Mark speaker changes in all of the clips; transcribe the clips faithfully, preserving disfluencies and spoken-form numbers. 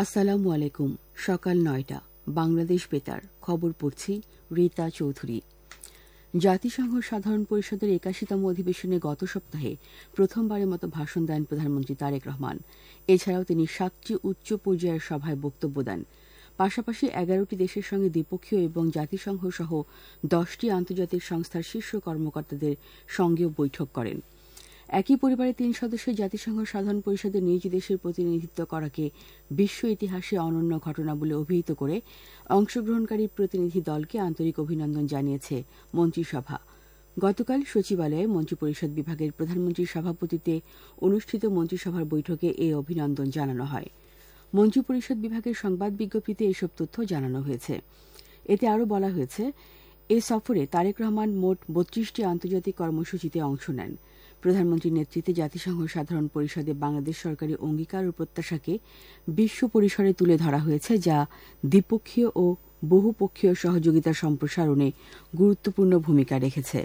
Speaker 1: আসসালামু আলাইকুম। সকাল নয়টা, বাংলাদেশ বেতার খবর পড়ছি রীতা চৌধুরী। জাতিসংঘ সাধারণ পরিষদের একাশিতম অধিবেশনে গত সপ্তাহে প্রথমবারের মতো ভাষণ দেন প্রধানমন্ত্রী তারেক রহমান। এছাড়াও তিনি সাতটি উচ্চ পর্যায়ের সভায় বক্তব্য দেন। পাশাপাশি এগারোটি দেশের সঙ্গে দ্বিপক্ষীয় এবং জাতিসংঘ সহ দশটি আন্তর্জাতিক সংস্থার শীর্ষ কর্মকর্তাদের সঙ্গেও বৈঠক করেন। একই পরিবারের তিন সদস্যের জাতিসংঘ সাধারণ পরিষদে নিজ দেশের প্রতিনিধিত্ব করাকে বিশ্ব ইতিহাসে অনন্য ঘটনা বলে অভিহিত করে অংশগ্রহণকারী প্রতিনিধি দলকে আন্তরিক অভিনন্দন জানিয়েছে মন্ত্রিসভা। গতকাল সচিবালয়ে মন্ত্রিপরিষদ বিভাগের প্রধানমন্ত্রীর সভাপতিত্বে অনুষ্ঠিত মন্ত্রিসভার বৈঠকে এই অভিনন্দন জানানো হয়। মন্ত্রিপরিষদ বিভাগের সংবাদ বিজ্ঞপ্তিতে এসব তথ্য জানানো হয়েছে। এতে আরও বলা হয়েছে, এ সফরে তারেক রহমান মোট বত্রিশটি আন্তর্জাতিক কর্মসূচিতে অংশ নেন। প্রধানমন্ত্রীর নেতৃত্বে জাতিসংঘ সাধারণ পরিষদে বাংলাদেশ সরকারি অঙ্গীকার ও প্রত্যাশাকে বিশ্ব পরিসরে তুলে ধরা হয়েছে, যা দ্বিপক্ষীয় ও বহুপক্ষীয় সহযোগিতা সম্প্রসারণে গুরুত্বপূর্ণ ভূমিকা রেখেছে।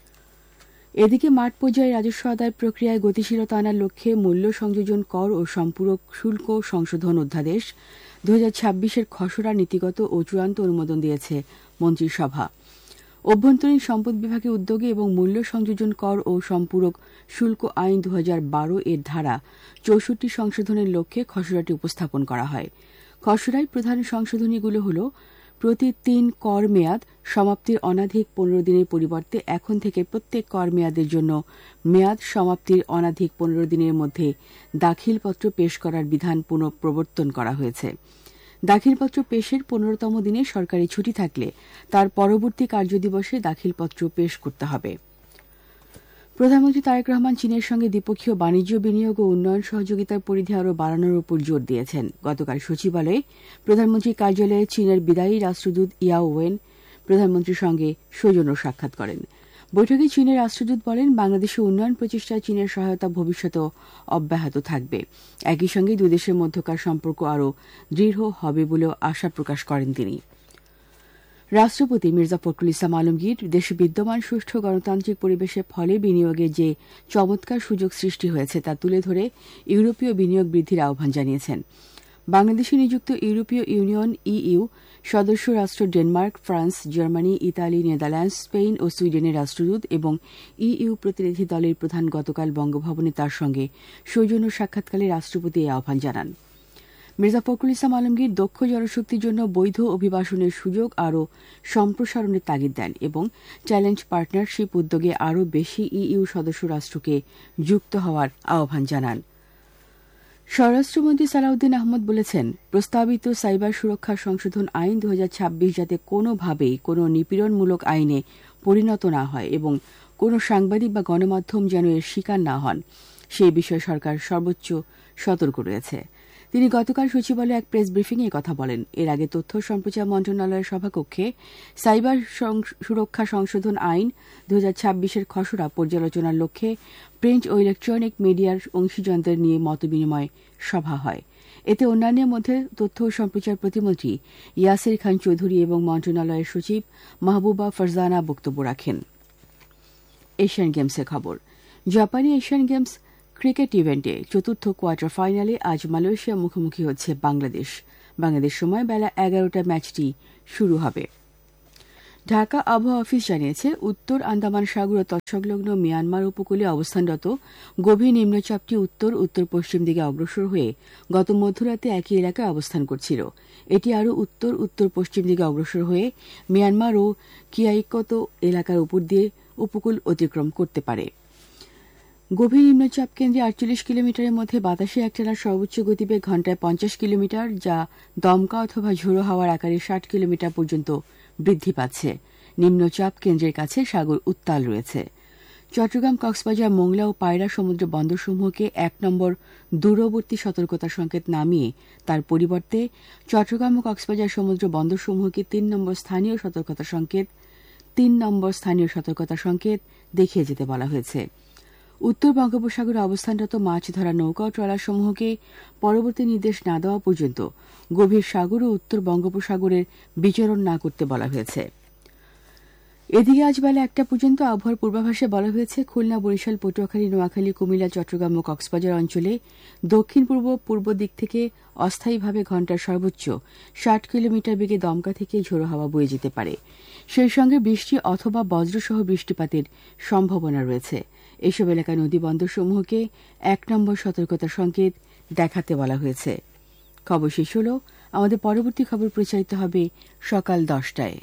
Speaker 1: এদিকে মাঠ পর্যায়ে রাজস্ব আদায় প্রক্রিয়ায় গতিশীলতা আনার লক্ষ্যে মূল্য সংযোজন কর ও সম্পূরক শুল্ক সংশোধন অধ্যাদেশ দু হাজার ছাব্বিশের খসড়া নীতিগত ও চূড়ান্ত অনুমোদন দিয়েছে মন্ত্রিসভা। অভ্যন্তরীণ সম্পদ বিভাগের উদ্যোগে এবং মূল্য সংযোজন কর ও সম্পূরক শুল্ক আইন দু হাজার বারো এর ধারা চৌষট্টি সংশোধনের লক্ষ্যে খসড়াটি উপস্থাপন করা হয়। খসড়ায় প্রধান সংশোধনীগুলো হল, প্রতি তিন কর মেয়াদ সমাপ্তির অনধিক পনেরো দিনের পরিবর্তে এখন থেকে প্রত্যেক কর মেয়াদের জন্য মেয়াদ সমাপ্তির অনধিক পনেরো দিনের মধ্যে দাখিলপত্র পেশ করার বিধান পুনঃপ্রবর্তন করা হয়েছে। দাখিলপত্র পেশের পনেরোতম দিনে সরকারি ছুটি থাকলে তার পরবর্তী কার্যদিবসে দাখিলপত্র পেশ করতে হবে। প্রধানমন্ত্রী তারেক রহমান চীনের সঙ্গে দ্বিপক্ষীয় বাণিজ্য, বিনিয়োগ ও উন্নয়ন সহযোগিতার পরিধি আরও বাড়ানোর উপর জোর দিয়েছেন। গতকাল সচিবালয়ে প্রধানমন্ত্রীর কার্যালয়ে চীনের বিদায়ী রাষ্ট্রদূত ইয়াও ওয়েন প্রধানমন্ত্রীর সঙ্গে সৌজন্য সাক্ষাৎ করেন। বৈঠকে চীনের রাষ্ট্রদূত বলেন, বাংলাদেশের উন্নয়ন প্রচেষ্টায় চীনের সহায়তা ভবিষ্যতেও অব্যাহত থাকবে। একই সঙ্গে দুই দেশের মধ্যকার সম্পর্ক আরও দৃঢ় হবে বলেও আশা প্রকাশ করেন তিনি। রাষ্ট্রপতি মির্জা ফখরুল ইসলাম আলমগীর দেশে বিদ্যমান সুষ্ঠু গণতান্ত্রিক পরিবেশের ফলে বিনিয়োগের যে চমৎকার সুযোগ সৃষ্টি হয়েছে তা তুলে ধরে ইউরোপীয় বিনিয়োগ বৃদ্ধির আহ্বান জানিয়েছেন। বাংলাদেশে নিযুক্ত ইউরোপীয় ইউনিয়ন ইইউ সদস্য রাষ্ট্র Denmark, France, Germany, Italy, Netherlands, Spain ও সুইডেনের রাষ্ট্রদূত এবং ইইউ প্রতিনিধি দলের প্রধান গতকাল বঙ্গভবনে তার সঙ্গে সৌজন্য সাক্ষাৎকালে রাষ্ট্রপতি এই আহ্বান জানান। মির্জা ফখরুল ইসলাম আলমগীর দক্ষ জনশক্তির জন্য বৈধ অভিবাসনের সুযোগ আরও সম্প্রসারণের তাগিদ দেন এবং চ্যালেঞ্জ পার্টনারশিপ উদ্যোগে আরও বেশি ইইউ সদস্য রাষ্ট্রকে যুক্ত হওয়ার আহ্বান জানান। স্বরাষ্ট্রমন্ত্রী সালাউদ্দিন আহমদ বলেছেন, প্রস্তাবিত সাইবার সুরক্ষা সংশোধন আইন দু হাজার ছাব্বিশ যাতে কোনোভাবেই কোনো নিপীড়নমূলক আইনে পরিণত না হয় এবং কোনো সাংবাদিক বা গণমাধ্যম যেন এর শিকার না হন, সেই বিষয়ে সরকার সর্বোচ্চ সতর্ক রয়েছে। তিনি গতকাল সচিবালয়ে এক প্রেস ব্রিফিংয়ে কথা বলেন। এর আগে তথ্য সম্প্রচার মন্ত্রণালয়ের সভাকক্ষে সাইবার সুরক্ষা সংশোধন আইন দু হাজার ছাব্বিশের খসড়া পর্যালোচনার লক্ষ্যে প্রিন্ট ও ইলেকট্রনিক মিডিয়ার অংশীজনদের নিয়ে মতবিনিময় সভা হয়। এতে অন্যান্যের মধ্যে তথ্য ও সম্প্রচার প্রতিমন্ত্রী ইয়াসির খান চৌধুরী এবং মন্ত্রণালয়ের সচিব মাহবুবা ফারজানা বক্তব্য রাখেন। এশিয়ান গেমসের খবর। জাপানি এশিয়ান গেমস ক্রিকেট ইভেন্টে চতুর্থ কোয়ার্টার ফাইনালে আজ মালয়েশিয়া মুখোমুখি হচ্ছে বাংলাদেশ। বাংলাদেশ সময় বেলা এগারোটা ম্যাচটি শুরু হবে। ঢাকা আবহাওয়া অফিস জানিয়েছে, উত্তর আন্দামান সাগর ও তৎসংলগ্ন মিয়ানমার উপকূলে অবস্থানরত গভীর নিম্নচাপটি উত্তর উত্তর পশ্চিম দিকে অগ্রসর হয়ে গত মধ্যরাতে একই এলাকায় অবস্থান করছিল। এটি আরও উত্তর উত্তর পশ্চিম দিকে অগ্রসর হয়ে মিয়ানমার ও কিয়াইকত এলাকার উপর দিয়ে উপকূল অতিক্রম করতে পারে। গভীর নিম্নচাপ কেন্দ্রে আটচল্লিশ কিলোমিটারের মধ্যে বাতাসে একটানা সর্বোচ্চ গতিবেগ ঘণ্টায় পঞ্চাশ কিলোমিটার, যা দমকা অথবা ঝোড়ো হাওয়ার আকারে ষাট কিলোমিটার পর্যন্ত বৃদ্ধি পাচ্ছে। নিম্নচাপ কেন্দ্রের কাছে সাগর উত্তাল রয়েছে। চট্টগ্রাম, কক্সবাজার, মোংলা ও পায়রা সমুদ্র বন্দরসমূহকে এক নম্বর দূরবর্তী সতর্কতা সংকেত নামিয়ে তার পরিবর্তে চট্টগ্রাম ও কক্সবাজার সমুদ্র বন্দরসমূহকে তিন নম্বর স্থানীয় সতর্কতা সংকেত তিন নম্বর স্থানীয় সতর্কতা সংকেত দেখিয়ে যেতে বলা হয়েছে। উত্তর বঙ্গোপসাগরে অবস্থানরত মাছ ধরা নৌকা ও ট্রলারসমূহকে পরবর্তী নির্দেশ না দেওয়া পর্যন্ত গভীর সাগর ও উত্তর বঙ্গোপসাগরের বিচরণ না করতে বলা হয়েছে। এদিকে আজ বেলা একটা পর্যন্ত আবহাওয়ার পূর্বাভাসে বলা হয়েছে খুলনা, বরিশাল, পটুয়াখালী, নোয়াখালী, কুমিল্লা, চট্টগ্রাম ও কক্সবাজার অঞ্চলে দক্ষিণ পূর্ব পূর্ব দিক থেকে অস্থায়ীভাবে ঘণ্টার সর্বোচ্চ ষাট কিলোমিটার বেগে দমকা থেকে ঝোড়ো হাওয়া বয়ে যেতে পারে। সেই সঙ্গে বৃষ্টি অথবা বজ্রসহ বৃষ্টিপাতের সম্ভাবনা রয়েছে। এসব এলাকায় নদীবন্দরসমূহকে এক নম্বর সতর্কতা সংকেত দেখাতে বলা হয়েছে। খবর শেষ হল। আমাদের পরবর্তী খবর প্রচারিত হবে সকাল দশটায়।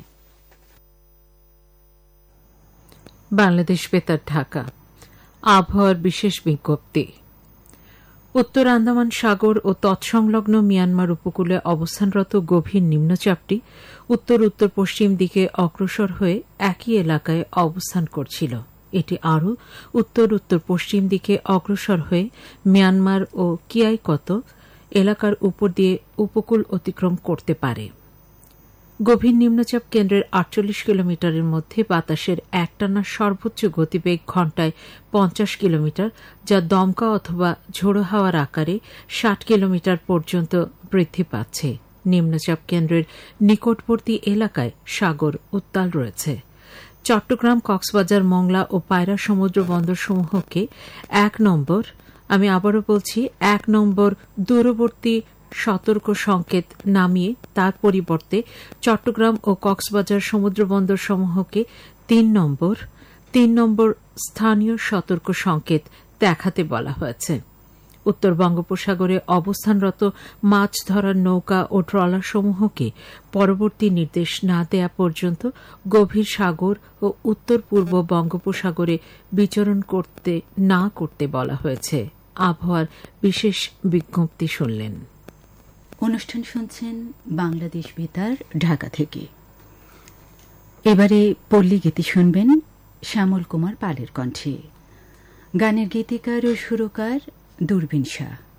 Speaker 2: বাংলাদেশ বেতার, ঢাকা। আবহাওয়ার বিশেষ বিজ্ঞপ্তি। উত্তর আন্দামান সাগর ও তৎসংলগ্ন মিয়ানমার উপকূলে অবস্থানরত গভীর নিম্নচাপটি উত্তর উত্তর পশ্চিম দিকে অগ্রসর হয়ে একই এলাকায় অবস্থান করছিল। এটি আরও উত্তর উত্তর পশ্চিম দিকে অগ্রসর হয়ে মিয়ানমার ও কিয়াইকত এলাকার উপর দিয়ে উপকূল অতিক্রম করতে পারে। গভীর নিম্নচাপ কেন্দ্রের আটচল্লিশ কিলোমিটারের মধ্যে বাতাসের একটানা সর্বোচ্চ গতিবেগ ঘণ্টায় পঞ্চাশ কিলোমিটার, যা দমকা অথবা ঝোড়ো হাওয়ার আকারে ষাট কিলোমিটার পর্যন্ত বৃদ্ধি পাচ্ছে। নিম্নচাপ কেন্দ্রের নিকটবর্তী এলাকায় সাগর উত্তাল রয়েছে। চট্টগ্রাম, কক্সবাজার, মংলা ও পায়রা সমুদ্র বন্দরসমূহকে এক নম্বর আমি আবারও বলছি এক নম্বর দূরবর্তী সতর্ক সংকেত নামিয়ে তার পরিবর্তে চট্টগ্রাম ও কক্সবাজার সমুদ্র বন্দর সমূহকে তিন নম্বর তিন নম্বর স্থানীয় সতর্ক সংকেত দেখাতে বলা হয়েছে। উত্তর বঙ্গোপসাগরে অবস্থানরত মাছ ধরার নৌকা ও ট্রলার সমূহকে পরবর্তী নির্দেশ না দেয়া পর্যন্ত গভীর সাগর ও উত্তর পূর্ব বঙ্গোপসাগরে বিচরণ করতে না করতে বলা হয়েছে। আবহাওয়ার বিশেষ বিজ্ঞপ্তি শুনলেন।
Speaker 3: অনুষ্ঠান শুনছেন বাংলাদেশ বেতার, ঢাকা থেকে। এবারে পল্লী গীতি শুনবেন শ্যামল কুমার পালের কণ্ঠে। গানের গীতিকার ও সুরকার দূরবীন শাহ।